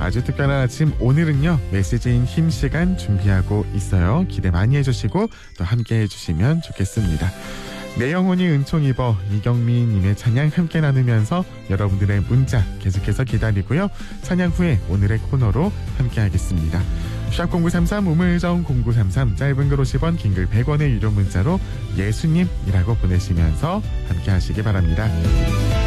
아주 특별한 아침, 오늘은요 메시지인 힘 시간 준비하고 있어요. 기대 많이 해주시고 또 함께 해주시면 좋겠습니다. 내 영혼이 은총 입어, 이경민님의 찬양 함께 나누면서 여러분들의 문자 계속해서 기다리고요. 찬양 후에 오늘의 코너로 함께 하겠습니다. 샵0933 우물정 0933, 짧은 글 50원, 긴 글 100원의 유료 문자로 예수님이라고 보내시면서 함께 하시기 바랍니다.